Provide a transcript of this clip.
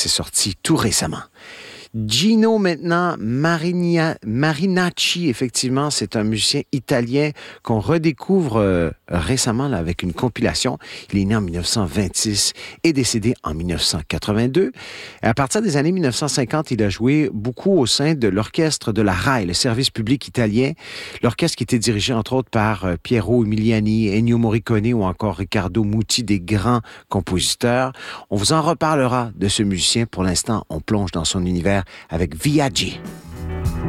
c'est sorti tout récemment. Gino maintenant, Marinacci, effectivement, c'est un musicien italien qu'on redécouvre récemment là, avec une compilation. Il est né en 1926 et décédé en 1982. Et à partir des années 1950, il a joué beaucoup au sein de l'orchestre de la RAI, le service public italien, l'orchestre qui était dirigé entre autres par Piero Umiliani, Ennio Morricone ou encore Riccardo Muti, des grands compositeurs. On vous en reparlera de ce musicien. Pour l'instant, on plonge dans son univers avec Viaggi.